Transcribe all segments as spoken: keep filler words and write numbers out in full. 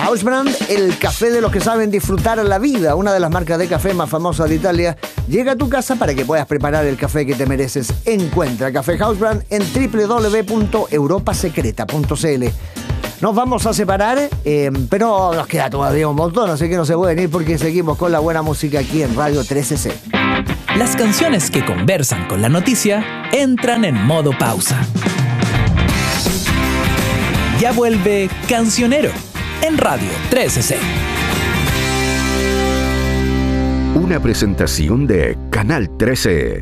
Hausbrand, el café de los que saben disfrutar la vida, una de las marcas de café más famosas de Italia, llega a tu casa para que puedas preparar el café que te mereces. Encuentra Café Hausbrand en doble u doble u doble u punto europa secreta punto c l. Nos vamos a separar, eh, pero nos queda todavía un montón, así que no se pueden ir porque seguimos con la buena música aquí en Radio trece ce. Las canciones que conversan con la noticia entran en modo pausa. Ya vuelve Cancionero en Radio trece ce. Una presentación de Canal trece.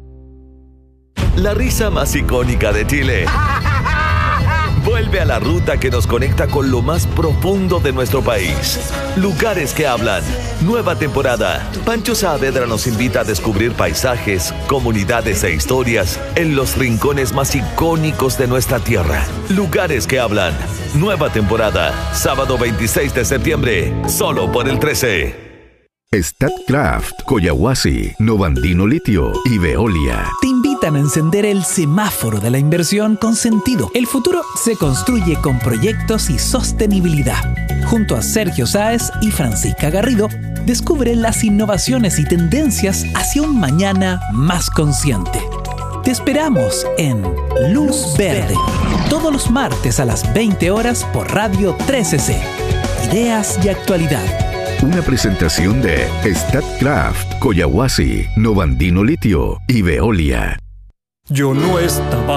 La risa más icónica de Chile vuelve a la ruta que nos conecta con lo más profundo de nuestro país. Lugares que hablan. Nueva temporada. Pancho Saavedra nos invita a descubrir paisajes, comunidades e historias en los rincones más icónicos de nuestra tierra. Lugares que hablan. Nueva temporada. Sábado veintiséis de septiembre. Solo por el trece. Statkraft, Coyahuasi, Novandino Litio y Veolia Te invitan a encender el semáforo de la inversión con sentido. El futuro se construye con proyectos y sostenibilidad. Junto a Sergio Sáez y Francisca Garrido, descubre las innovaciones y tendencias hacia un mañana más consciente. Te esperamos en Luz Verde, todos los martes a las veinte horas por Radio trece ce. Ideas y actualidad. Una presentación de Statkraft, Coyahuasi, Novandino Litio y Veolia. Yo no estaba